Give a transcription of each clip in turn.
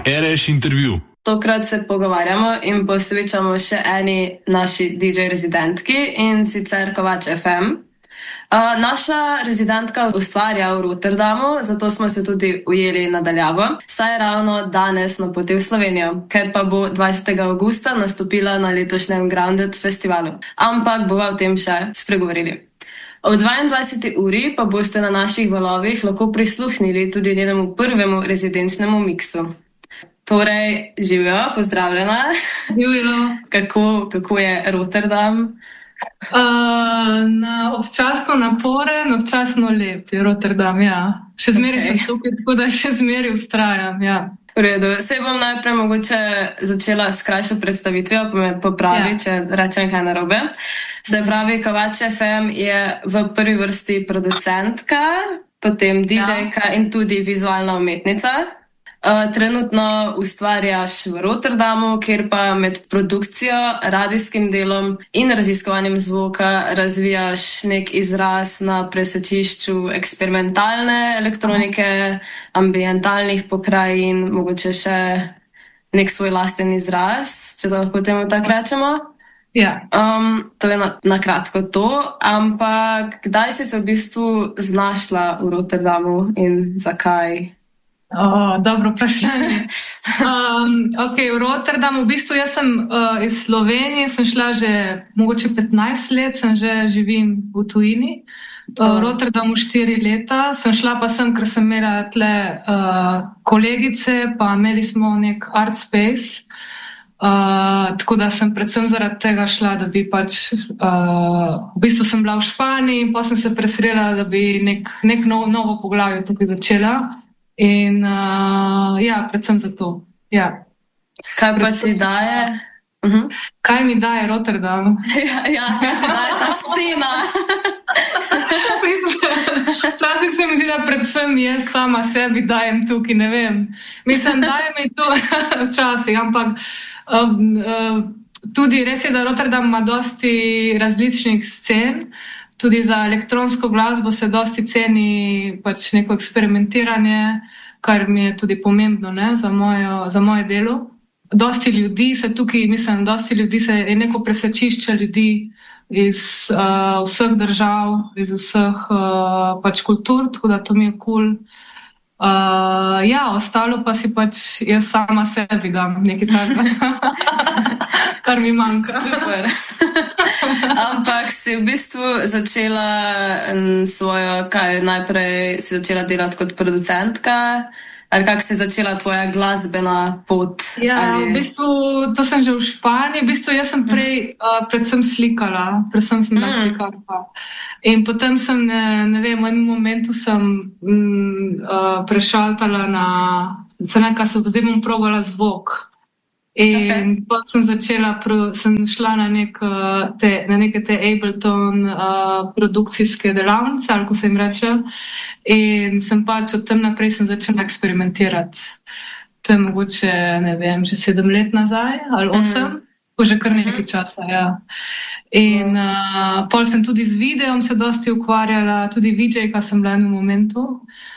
RS intervju. Tokrat se pogovarjamo in posvečamo še eni naši DJ rezidentki, in sicer Kovač FM. Naša rezidentka ustvarja v Rotterdamu, zato smo se tudi ujeli nadaljavo, saj je ravno danes na poti v Slovenijo, ker pa bo 20. avgusta nastopila na letošnjem Grounded festivalu. Ampak bova o tem še spregovorili. Ob 22. uri pa boste na naših valovih lahko prisluhnili tudi njenemu prvemu rezidenčnemu miksu. Torej, živijo, pozdravljena. Živijo. Kako je Rotterdam? Občasno naporen, občasno lep je Rotterdam, ja. Še zmeraj sem tukaj, tako da še zmeraj vztrajam, ja. V redu, sej bom najprej mogoče začela s krajšo predstavitvijo, pa me popravi, če rečem kaj narobe. Se pravi, Kovač FM je v prvi vrsti producentka, potem DJ-ka in tudi vizualna umetnica. Trenutno ustvarjaš v Rotterdamu, kjer pa med produkcijo, radijskim delom in raziskovanjem zvoka razvijaš nek izraz na presečišču eksperimentalne elektronike, ambientalnih pokrajin, mogoče še nek svoj lasten izraz, če to lahko temu tako rečemo. Ja. To je na kratko to, ampak kdaj si se v bistvu znašla v Rotterdamu in zakaj? Dobro vprašanje. V Rotterdamu, v bistvu jaz sem iz Slovenije, sem šla že mogoče 15 let, sem že živim v tujini. V Rotterdamu 4 leta, sem šla pa sem, ker sem imela tle kolegice, pa imeli smo nek art space, tako da sem predvsem zaradi tega šla, da bi pač, v bistvu sem bila v Španiji in pa sem se preselila, da bi nek novo poglavje tukaj začela. In predvsem zato. Ja. Kaj pa si daje? Kaj mi daje Rotterdam? Kaj ti daje ta scena? Včasih se mi zdi, da predvsem jaz sama sebi dajem tukaj, ne vem. Mislim, daje mi to včasih, ampak tudi res je, da Rotterdam ima dosti različnih scen. Tudi za elektronsko glasbo se dosti ceni pač neko eksperimentiranje, kar mi je tudi pomembno, ne, za moje delo. Dosti ljudi se tukaj, je neko presečišče ljudi iz vseh držav, iz vseh pač kultur, tako da to mi je cool. Ostalo pa si pač jaz sama sebi dam nekaj takega, kar mi manjka. Super. Ampak si v bistvu začela najprej si začela delati kot producentka, ali kako si začela tvoja glasbena pot? V bistvu, to sem že v Španiji, v bistvu jaz sem prej predvsem slikala, sem bila slikarka. In potem sem, ne vem, v enem momentu sem prešaltala zdaj bom probala zvok. In pa sem šla na neke te Ableton produkcijske delavnice, ali ko se jim reče, in sem pač od tem naprej sem začela eksperimentirati. To je mogoče, ne vem, že 7 let nazaj, ali 8, že kar nekaj časa, ja. In pol sem tudi z videom se dosti ukvarjala, tudi VJ-ka sem bila v enem momentu.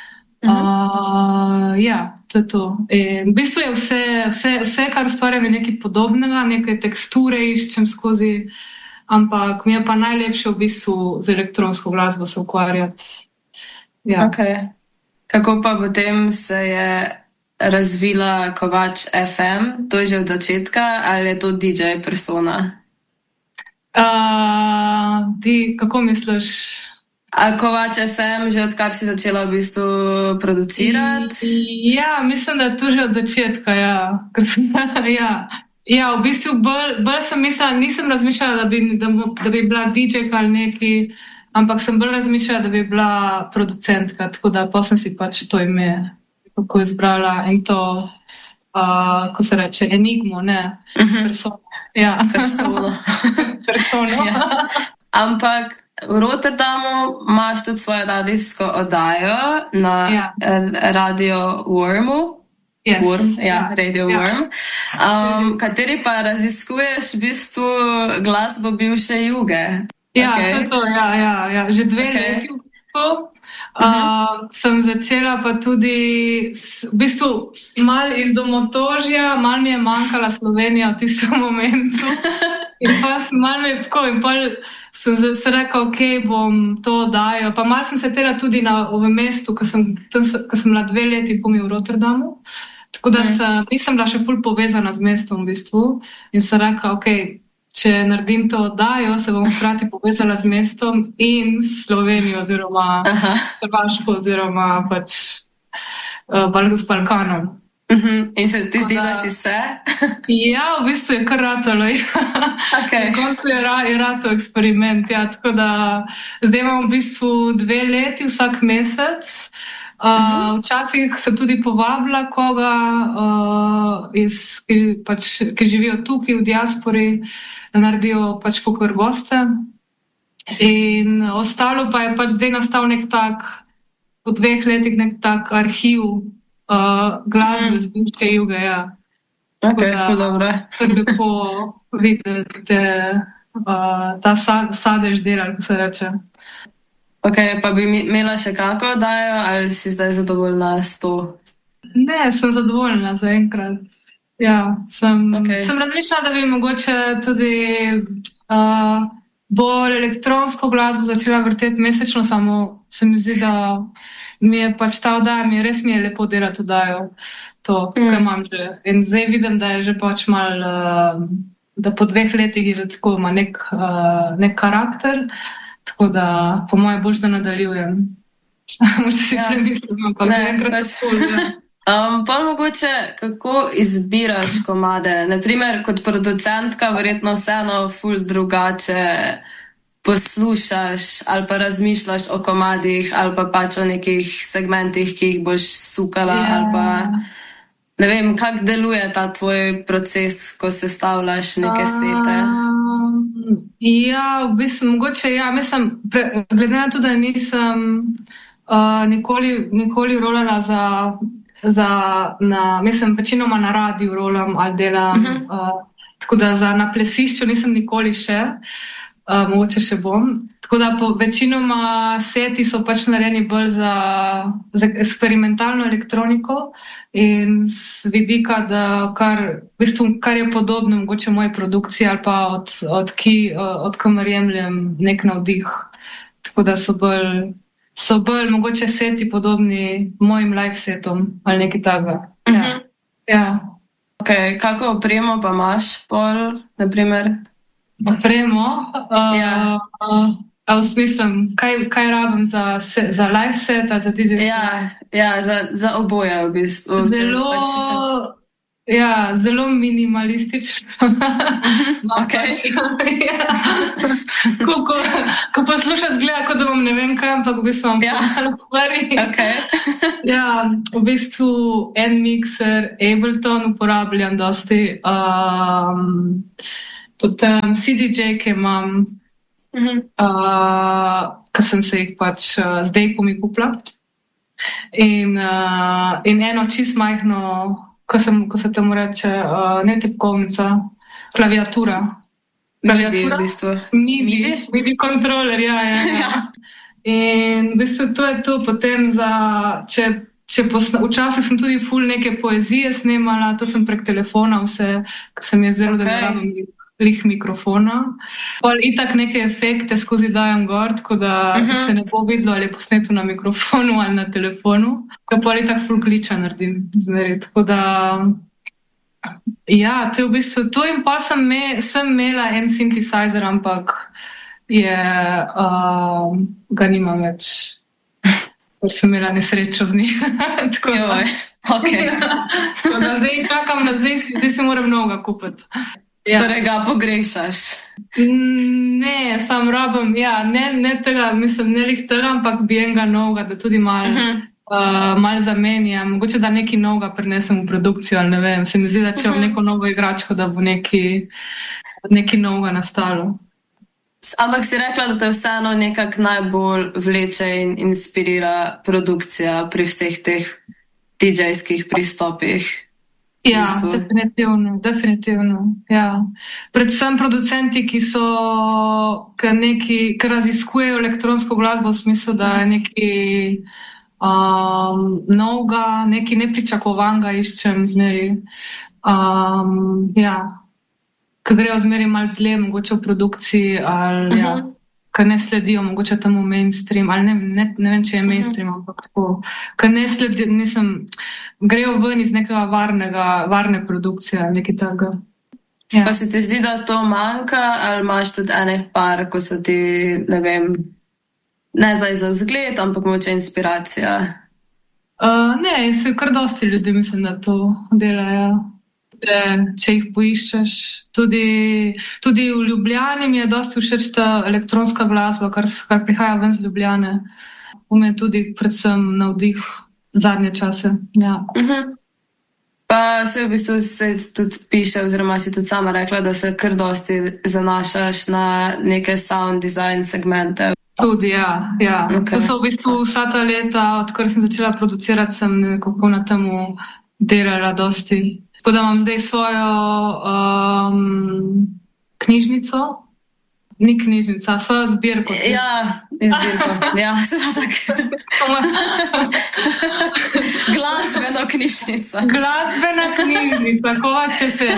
To je to. In v bistvu je vse, kar ustvarjam, je nekaj podobnega, neke teksture iščem skozi, ampak mi je pa najlepše v bistvu z elektronsko glasbo se ukvarjati. Ja. Okay. Kako pa potem se je razvila Kovač FM? To je že od začetka, ali je to DJ persona? Kako misliš? A Kovač FM, že odkar si začela v bistvu producirati? Ja, mislim, da je to že od začetka, ja. V bistvu bolj sem mislila, nisem razmišljala, da bi bila DJ-ka ali neki, ampak sem bolj razmišljala, da bi bila producentka, tako da pa sem si pač to ime kako izbrala in to, ko se reče, enigmo, ne, persona. Ja. Persona. Ja. Ampak v Rotterdamu imaš tudi svojo radijsko oddajo na Radio Wormu. Yes. Radio Worm. Kateri pa raziskuješ v bistvu glasbo bivše Juge. Ja, okay. To je to, ja. Že 2 leti. bistvu. Sem začela pa tudi v bistvu malo iz domotožja, malo mi je manjkala Slovenija v tistem momentu. In pa malo mi je tako in pa sem se rekla, ok, bom to dajal. Pa malo sem se tela tudi v mestu, ko sem bila 2 leti komi v Rotterdamu. Tako da nisem bila še ful povezana z mestom v bistvu. In sem rekla, ok, če naredim to oddajo, se bom hkrati povezala z mestom in Slovenijo oziroma Hrvaško oziroma pač z Balkanom. In se ti zdi, da si se? Ja, v bistvu je kar ratalo. Na koncu je rato eksperiment. Ja, tako da zdaj imam v bistvu 2 leti vsak mesec. Včasih sem tudi povabila koga, ki živijo tukaj v diaspori, da naredijo pač kakor goste. In ostalo pa je pač zdaj nastal nek tak, po 2 letih nek tak arhiv glasbe z bivše Juge, ja. Ok, dobro. To je lepo videti ta sadež dela, ko se reče. Ok, pa bi imela še kako oddajo ali si zdaj zadovoljna s to? Ne, sem zadovoljna zaenkrat. Ja, sem razmišljala, da bi mogoče tudi bolj elektronsko glasbo začela vrteti mesečno, samo se mi zdi, da mi je pač ta oddaja, res mi je lepo delati oddajo, to, kaj imam že. In zdaj vidim, da je že pač malo, da po 2 letih je že tako, ima nek karakter, tako da po moje boš, da nadaljujem. Možda si premislim, ampak enkrat ful. Pa mogoče, kako izbiraš komade? Naprimer, kot producentka verjetno vseeno ful drugače poslušaš ali pa razmišljaš o komadih ali pa pač o nekih segmentih, ki jih boš sukala ali pa ne vem, kako deluje ta tvoj proces, ko sestavljaš neke sete? Ja, v bistvu mogoče, ja, mislim, glede na to, da nisem nikoli rolala mislim, večinoma na radiju rolam ali delam, tako da na plesišču nisem nikoli še, mogoče še bom. Tako da večinoma seti so pač narejeni bolj za eksperimentalno elektroniko in z vidika, da kar je podobno mogoče moji produkciji ali pa od kamer jemljem nek navdih. Tako da so bolj mogoče seti podobni mojim live setom ali nekaj takega. Ja. Ok, kako opremo pa imaš pol, naprimer? Opremo? V smislu, kaj rabim za live set ali za DJ set? Ja, za oboje v bistvu. Zelo minimalistično. Okay. Ko poslušam, zgleda, kot da vam ne vem kaj, ampak v bistvu vam malo stvari. V bistvu en mixer Ableton uporabljam dosti. Potem CDJ-ke imam, ki sem se jih pač zdaj, ko mi kupila. In eno čist majhno, ko se temu reče, ne tipkovnica, klaviatura. MIDI v bistvu. MIDI kontroler, ja. In v bistvu to je to potem včasih sem tudi ful neke poezije snemala, to sem prek telefona vse, ko sem je zelo, da ne rabim lih mikrofona. Pol itak neke efekte skozi dajam gor, tako da se ne bo videlo, ali je posneto na mikrofonu ali na telefonu. Ko pol itak ful kliča naredim zmeri. Tako da ja, to je v bistvu to. In pa sem imela en synthesizer, ampak ga nimam več. Ker sem imela nesrečo z njih. Tako da zdaj čakam na zdaj se moram novega kupiti. Torej ga pogrešaš? Ne, sam rabim, ne tega, mislim, ne lih tega, ampak bi enega novega, da tudi malo zamenjam. Mogoče, da nekaj novega prinesem v produkcijo, ali ne vem. Se mi zdi, da če neko novo igračko, da bo nekaj novega nastalo. Ampak si rekla, da te vseeno nekako najbolj vleče in inspirira produkcija pri vseh teh DJ-skih pristopih. Ja, definitivno. Ja. Predvsem producenti, ki raziskujejo elektronsko glasbo v smislu, da je nekaj novega, nekaj nepričakovanega iščem zmeri. Ja, ki grejo zmeri malo dlje, mogoče v produkciji, ali ki ne sledijo mogoče temu mainstream, ali ne vem, če je mainstream, ampak tako, ki ne sledijo, grejo ven iz nekega varne produkcije, nekaj takega. Ja. Pa se ti zdi, da to manjka, ali imaš tudi enih par, ko so ti, ne vem, ne zdaj za vzgled, ampak mogoče inspiracija? Ne, se kar dosti ljudi mislim, da to delajo. Če jih poiščeš. Tudi v Ljubljani mi je dosti všeč ta elektronska glasba, kar prihaja ven z Ljubljane. Me tudi predvsem navdih zadnje čase. Ja. Pa se v bistvu se tudi piše, oziroma si tudi sama rekla, da se kar dosti zanašaš na neke sound design segmente. Tudi, ja. Okay. To so v bistvu vsa ta leta, odkar sem začela producirati, sem nekako na temu delala dosti. Tako da imam zdaj svojo knjižnico. Ni knjižnica, svojo zbirko. Ja, zbirko. Ja, glasbeno knjižnica. Glasbena knjižnica, kovačete.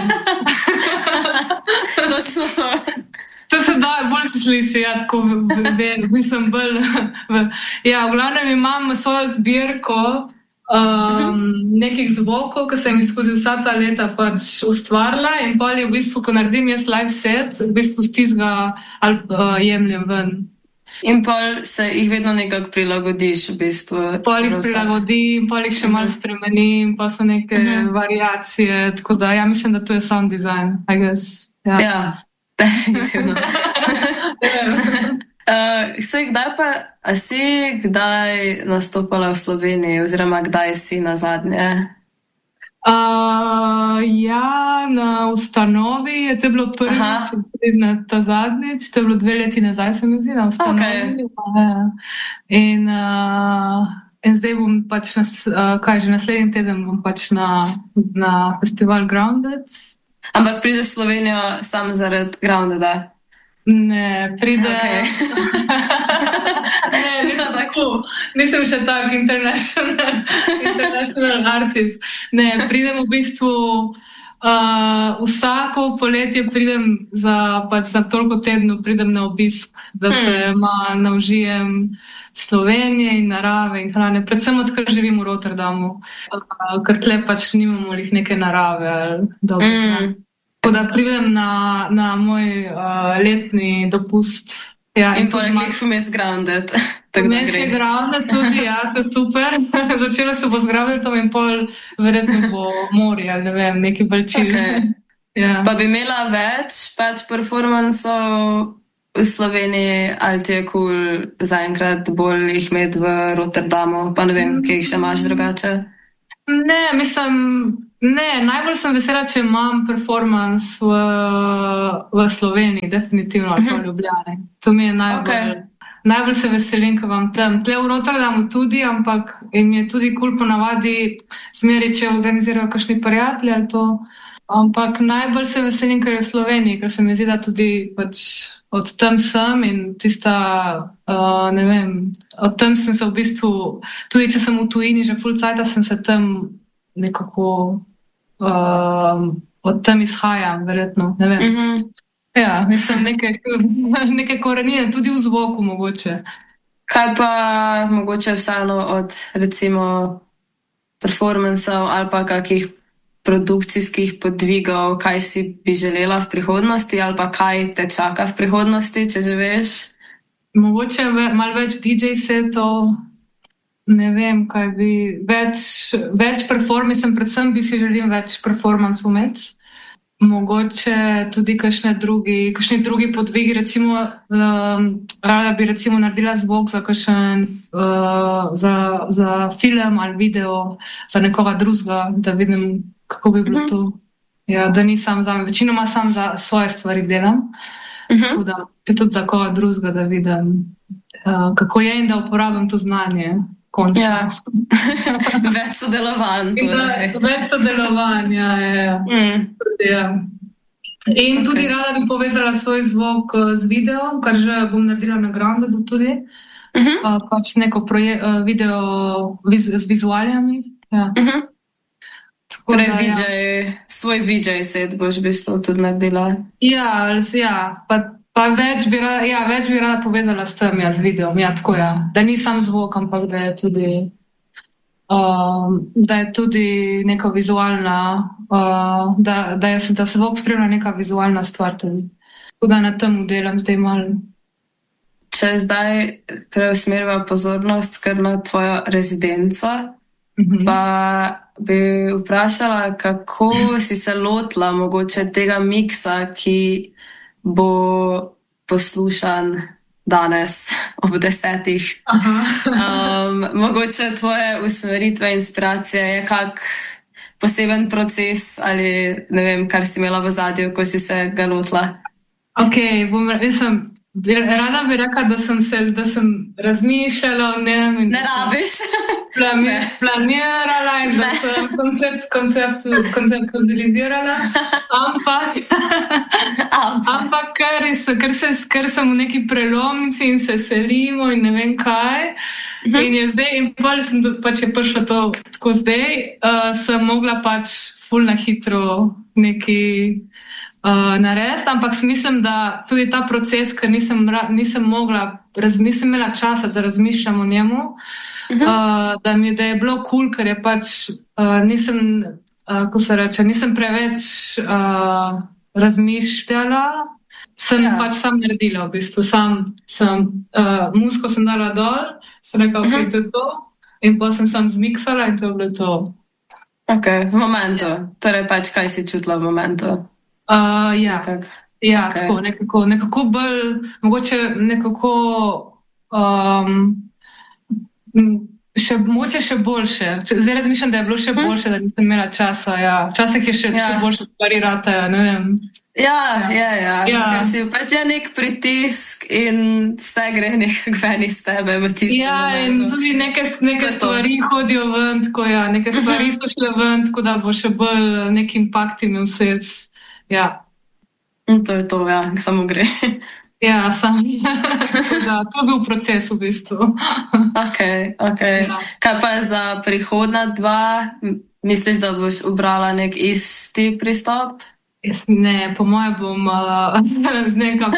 Točno to. To se da, bolj se sliši, ja, tako mislim bolj. Ja, v glavnem imam svojo zbirko nekih zvokov, ki sem jih skozi vsa ta leta pač ustvarila, in pol je v bistvu, ko naredim jaz live set, v bistvu stizga ali jemljem ven. In pol se jih vedno nekako prilagodiš v bistvu. Pol jih prilagodim, pol jih še malo spremenim, pa so neke variacije, tako da ja, mislim, da to je sound design, I guess. Ja, definitivno. Si kdaj nastopala v Sloveniji, oziroma kdaj si nazadnje? Ja, na ustanovi je to bilo prvič, na ta zadnjič, to je bilo 2 leti nazaj, se mi zdi, na ustanovi. Okay. In zdaj bom pač, že naslednji teden bom pač na festival Grounded. Ampak prideš v Slovenijo sam zaradi Groundeda? Ne, pride... Okay. Ne, nisem tako. Nisem še tak international artist. Ne, pridem v bistvu vsako poletje pridem za toliko tednov pridem na obisk, da se naužijem Slovenije in narave in hrane. Predvsem odkar živim v Rotterdamu, ker tle pač nimamo neke narave. Tako da pridem na moj letni dopust. Ja, in poleg vmes Grounded. Vmes je Grounded tudi, ja, to je super. Začela se bo z Groundetom in pol verjetno bo morje, ali ne vem, neki balčil. Okay. Ja. Pa bi imela več pač performansov v Sloveniji, ali ti je cool zaenkrat bolj jih imeti v Rotterdamu, pa ne vem, kje jih še imaš drugače? Ne, najbolj sem vesela, če imam performance v Sloveniji, definitivno, ali pa v Ljubljani. To mi je najbolj se veselim, ko vam tam. Tle v Rotterdamu tudi, ampak in mi je tudi cool ponavadi zmeri, če organizirajo kakšni prijatelji ali to. Ampak najbolj se veselim, ker je v Sloveniji, ker se mi zdi, da tudi pač od tam sem in tista, ne vem, od tam sem se v bistvu, tudi če sem v tujini že full cajta, sem se tam nekako od tam izhajam, verjetno, ne vem. Ja, mislim, neke korenine, tudi v zvoku mogoče. Kaj pa mogoče vseeno od, recimo, performansov ali pa kakih produkcijskih podvigov, kaj si bi želela v prihodnosti ali pa kaj te čaka v prihodnosti, če že veš? Mogoče malo več DJ setov, ne vem, kaj bi, več performansov, predvsem bi si želim več performansov imeti. Mogoče tudi kakšni drugi podvigi, recimo, rada bi recimo naredila zvok za kakšen, za film ali video, za nekoga drugega, da vidim, kako bi bilo to. Ja, da ni sam zame, večinoma sam za svoje stvari delam, tako da tudi za koga drugega, da vidim, kako je in da uporabim to znanje. končno. Ja. Več sodelovanj. Več sodelovanj, ja. In tudi rada bi povezala svoj zvok z videom, kar že bom naredila na Grounded tudi. Pač neko video z vizualijami. Ja. Torej, svoj VJ set boš v bistvu tudi naredila. Ja, pa več bi rada povezala s tem, z videom. Ja, tako ja. Da ni sam zvok, ampak da je tudi neka vizualna, da zvok spremlja neka vizualna stvar tudi. Tako da na tem delam zdaj malo. Če zdaj preusmeriva pozornost kar na tvojo rezidenco, pa bi vprašala, kako si se lotila mogoče tega miksa, ki bo poslušan danes ob 10. Mogoče tvoje usmeritve, inspiracije je kak poseben proces ali ne vem, kar si imela v zadju, ko si se ga lotila? Rada bi rekla, da sem razmišljala o njem in ne rabiš. Planirala in da sem konceptualizirala, ampak ker sem v neki prelomnici in se selimo in ne vem kaj, in je zdaj, in pač je prišlo to tako zdaj, sem mogla pač ful na hitro neki narediti, ampak mislim, da tudi ta proces, ker nisem imela časa, da razmišljam o njemu, da je bilo cool, ker je pač nisem preveč razmišljala, sem pač sam naredila v bistvu, muziko sem dala dol, sem rekla, ok, to je to, in potem sem sam zmiksala in to je bilo to. Ok, v momentu, torej pač kaj si čutila v momentu? Tako, nekako bolj, mogoče nekako mogoče še boljše. Zdaj razmišljam, da je bilo še boljše, da nisem imela časa. Včasih je še boljše stvari ratajo, ne vem. Ker si pač nek pritisk in vse gre nekako ven iz tebe v tistem momentu. In tudi neke stvari hodijo ven, neke stvari so šle ven, tako da bo še bolj nek impakt imel svet. Ja. In to je to, samo gre. Sam. To je bil proces v bistvu. Ok. Kaj pa za prihodna 2? Misliš, da boš ubrala nek isti pristop? Ne, po moje bom z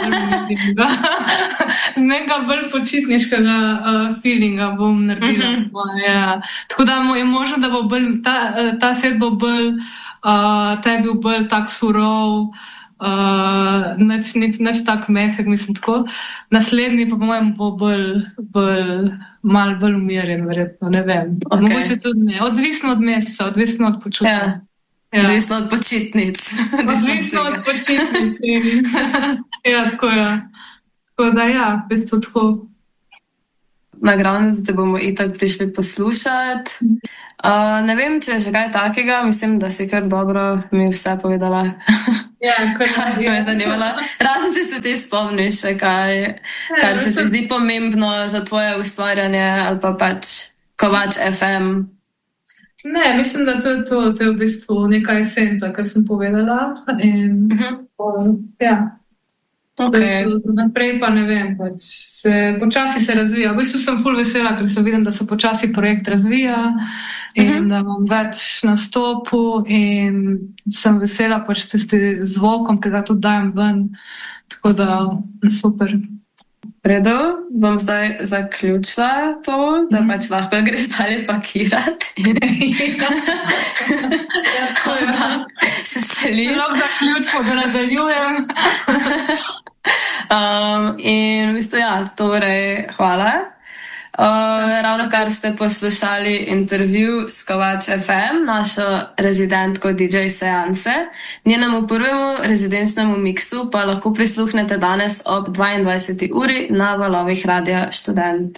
nekega bolj počitniškega feelinga bom naredila. Tako da je možno, da bo bolj, ta svet bo bolj, ta je bil bolj tak surov, nič tak mehek, mislim tako. Naslednji pa po mojem bo malo bolj umirjen, verjetno, ne vem. Mogoče tudi ne, odvisno od meseca, odvisno od počutja. Odvisno od počitnic. Odvisno od počitnic. Tako je. Tako da v bistvu tako. Na Grounded te bomo itak prišli poslušati. Ne vem, če je že kaj takega, mislim, da si kar dobro mi vse povedala. Kaj me je zanimalo. Razen, če se ti spomniš še kaj, kar se ti zdi pomembno za tvoje ustvarjanje ali pa pač Kovač FM. Ne, mislim, da to je to. To je v bistvu neka esenca, kar sem povedala. Naprej pa ne vem, pač počasi se razvija. V bistvu sem ful vesela, ker sem vidim, da se počasi projekt razvija in da imam več nastopov in sem vesela pač s zvokom, ki ga tudi dajem ven. Tako da super. Redu, bom zdaj zaključila to, da pač lahko greš dalje pakirati. Se selim. Zaključimo, da nadaljujem. In v bistvu, torej, hvala. Ravno kar ste poslušali intervju s Kovač FM, našo rezidentko DJ Seanse. Njenemu prvemu rezidenčnemu miksu pa lahko prisluhnete danes ob 22. uri na valovih Radia Študent.